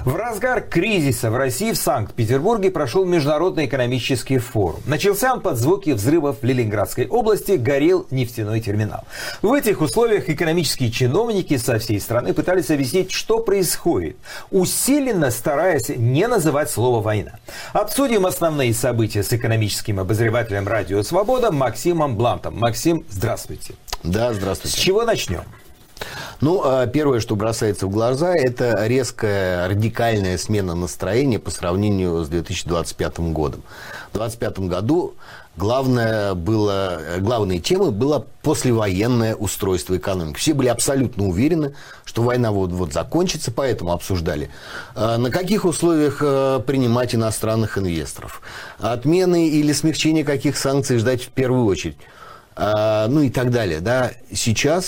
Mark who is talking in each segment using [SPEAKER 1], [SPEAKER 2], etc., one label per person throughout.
[SPEAKER 1] В разгар кризиса в России в Санкт-Петербурге прошел Международный экономический форум. Начался он под звуки взрывов в Ленинградской области, горел нефтяной терминал. В этих условиях экономические чиновники со всей страны пытались объяснить, что происходит, усиленно стараясь не называть слово «война». Обсудим основные события с экономическим обозревателем «Радио Свобода» Максимом Блантом. Максим, здравствуйте.
[SPEAKER 2] Да, здравствуйте.
[SPEAKER 1] С чего начнем?
[SPEAKER 2] Ну, первое, что бросается в глаза, это резкая, радикальная смена настроения по сравнению с 2025 годом. В 2025 году главной темой было послевоенное устройство экономики. Все были абсолютно уверены, что война вот-вот закончится, поэтому обсуждали, на каких условиях принимать иностранных инвесторов, отмены или смягчения каких санкций ждать в первую очередь. Ну и так далее. Да. Сейчас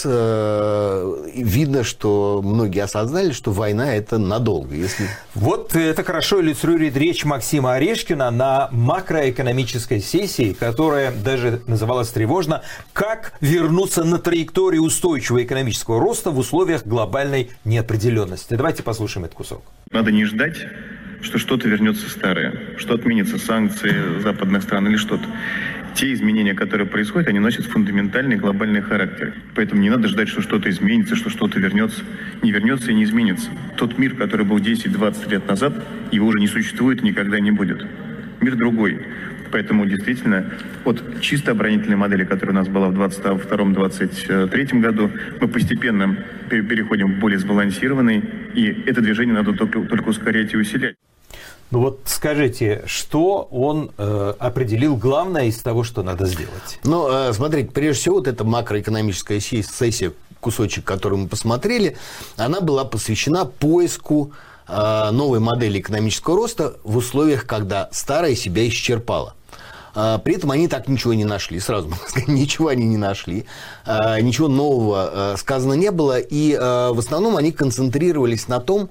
[SPEAKER 2] видно, что многие осознали, что война – это надолго.
[SPEAKER 1] Вот это хорошо иллюстрирует речь Максима Орешкина на макроэкономической сессии, которая даже называлась тревожно «Как вернуться на траекторию устойчивого экономического роста в условиях глобальной неопределенности». Давайте послушаем этот кусок.
[SPEAKER 3] Надо не ждать, что что-то вернется старое, что отменятся санкции западных стран или что-то. Те изменения, которые происходят, они носят фундаментальный глобальный характер. Поэтому не надо ждать, что что-то изменится, что что-то вернется. Не вернется и не изменится. Тот мир, который был 10-20 лет назад, его уже не существует и никогда не будет. Мир другой. Поэтому действительно, от чисто оборонительной модели, которая у нас была в 2022-2023 году, мы постепенно переходим к более сбалансированной, и это движение надо только ускорять и усилять.
[SPEAKER 1] Ну вот скажите, что он определил главное из того, что надо сделать?
[SPEAKER 2] Ну, смотрите, прежде всего, вот эта макроэкономическая сессия, кусочек, который мы посмотрели, она была посвящена поиску новой модели экономического роста в условиях, когда старая себя исчерпала. При этом они так ничего не нашли. Сразу могу сказать, ничего они не нашли. Ничего нового сказано не было. И в основном они концентрировались на том,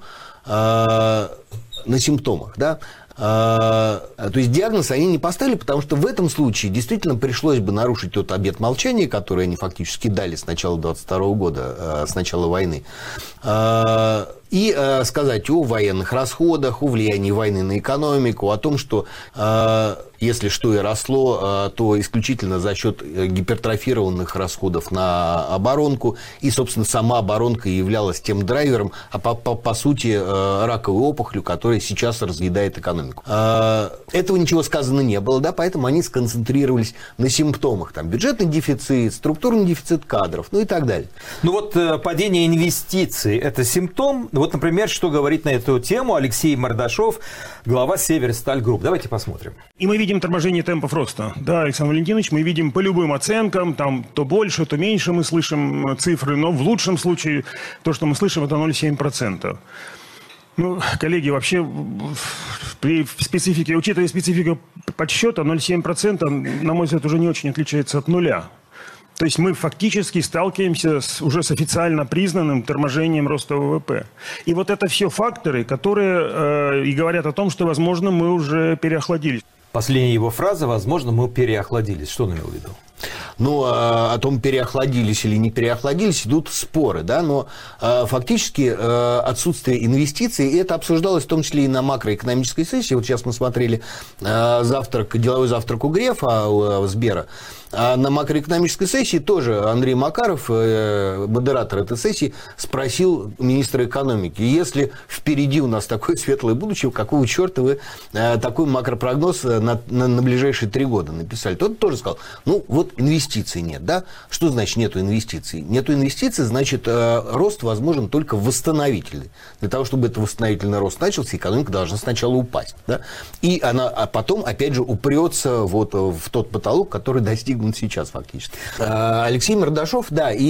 [SPEAKER 2] на симптомах, да. То есть диагноз они не поставили, потому что в этом случае действительно пришлось бы нарушить тот обет молчания, который они фактически дали с начала 2022 года, с начала войны, и сказать о военных расходах, о влиянии войны на экономику, о том, что если что и росло, то исключительно за счет гипертрофированных расходов на оборонку, и, собственно, сама оборонка являлась тем драйвером, а по сути раковой опухолью, которая сейчас разъедает экономику. Этого ничего сказано не было, да, поэтому они сконцентрировались на симптомах, там, бюджетный дефицит, структурный дефицит кадров, ну и так далее.
[SPEAKER 1] Ну вот падение инвестиций – это симптом. Вот, например, что говорит на эту тему Алексей Мордашов, глава Северсталь Групп. Давайте посмотрим.
[SPEAKER 4] И мы видим торможение темпов роста. Да, Александр Валентинович, мы видим по любым оценкам, там то больше, то меньше мы слышим цифры, но в лучшем случае то, что мы слышим, это 0,7%. Ну, коллеги, вообще, при специфике, учитывая специфику подсчета, 0,7%, на мой взгляд, уже не очень отличается от нуля. То есть мы фактически сталкиваемся уже с официально признанным торможением роста ВВП. И вот это все факторы, которые и говорят о том, что, возможно, мы уже переохладились.
[SPEAKER 1] Последняя его фраза «возможно, мы переохладились». Что он имел в виду?
[SPEAKER 2] Ну, о том, переохладились или не переохладились, идут споры, да, но фактически отсутствие инвестиций, и это обсуждалось в том числе и на макроэкономической сессии. Вот сейчас мы смотрели деловой завтрак у Грефа, у Сбера, а на макроэкономической сессии тоже Андрей Макаров, модератор этой сессии, спросил министра экономики, если впереди у нас такое светлое будущее, какого черта вы такой макропрогноз на ближайшие 3 года написали? Тот тоже сказал, ну, вот инвестиций нет, да? Что значит нету инвестиций? Нету инвестиций, значит, рост возможен только восстановительный. Для того, чтобы этот восстановительный рост начался, экономика должна сначала упасть, да? И она потом, опять же, упрется вот в тот потолок, который достигнут сейчас фактически. Алексей Мордашов, да, и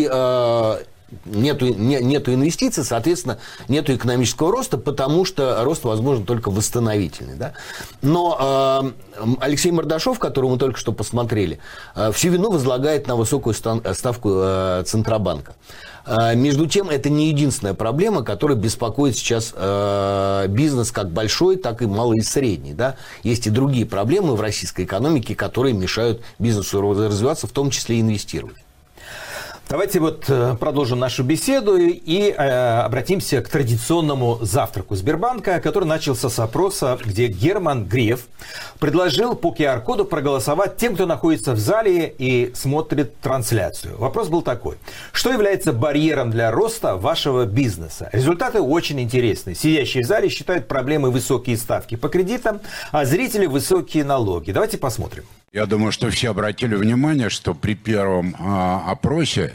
[SPEAKER 2] нету инвестиций, соответственно, нету экономического роста, потому что рост возможен только восстановительный. Да? Но Алексей Мордашов, которого мы только что посмотрели, всю вину возлагает на высокую ставку Центробанка. Между тем, это не единственная проблема, которая беспокоит сейчас бизнес как большой, так и малый и средний. Да? Есть и другие проблемы в российской экономике, которые мешают бизнесу развиваться, в том числе и инвестировать.
[SPEAKER 1] Давайте вот продолжим нашу беседу и обратимся к традиционному завтраку Сбербанка, который начался с опроса, где Герман Греф предложил по QR-коду проголосовать тем, кто находится в зале и смотрит трансляцию. Вопрос был такой. Что является барьером для роста вашего бизнеса? Результаты очень интересные. Сидящие в зале считают проблемой высокие ставки по кредитам, а зрители высокие налоги. Давайте посмотрим.
[SPEAKER 5] Я думаю, что все обратили внимание, что при первом опросе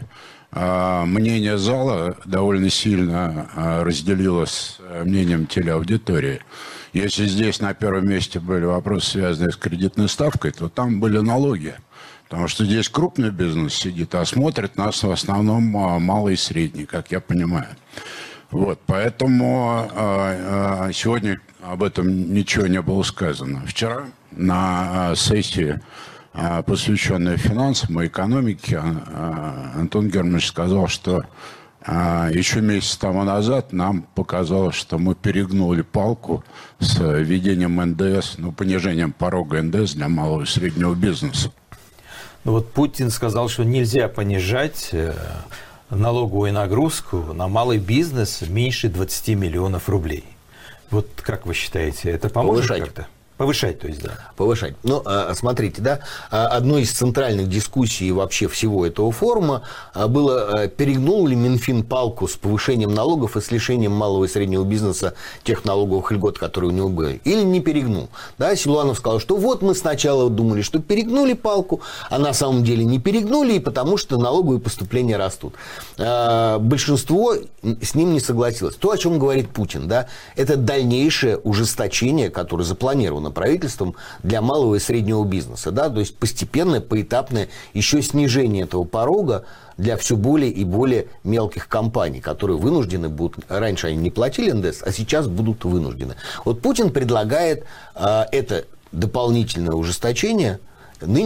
[SPEAKER 5] мнение зала довольно сильно разделилось с мнением телеаудитории. Если здесь на первом месте были вопросы, связанные с кредитной ставкой, то там были налоги. Потому что здесь крупный бизнес сидит, а смотрит нас в основном малый и средний, как я понимаю. Вот, поэтому сегодня об этом ничего не было сказано. Вчера на сессии, посвященной финансам и экономике, Антон Германович сказал, что еще месяц тому назад нам показалось, что мы перегнули палку с введением НДС, понижением порога НДС для малого и среднего бизнеса.
[SPEAKER 1] Вот Путин сказал, что нельзя понижать налоговую нагрузку на малый бизнес меньше 20 миллионов рублей. Вот как вы считаете, это поможет как-то? Повышать, то есть, да.
[SPEAKER 2] Повышать. Ну, смотрите, да, одной из центральных дискуссий вообще всего этого форума было, перегнул ли Минфин палку с повышением налогов и с лишением малого и среднего бизнеса тех налоговых льгот, которые у него были, или не перегнул. Да, Силуанов сказал, что вот мы сначала думали, что перегнули палку, а на самом деле не перегнули, и потому что налоговые поступления растут. Большинство с ним не согласилось. То, о чем говорит Путин, да, это дальнейшее ужесточение, которое запланировано правительством для малого и среднего бизнеса, да, то есть постепенное, поэтапное еще снижение этого порога для все более и более мелких компаний, которые вынуждены будут, раньше они не платили НДС, а сейчас будут вынуждены. Вот Путин предлагает это дополнительное ужесточение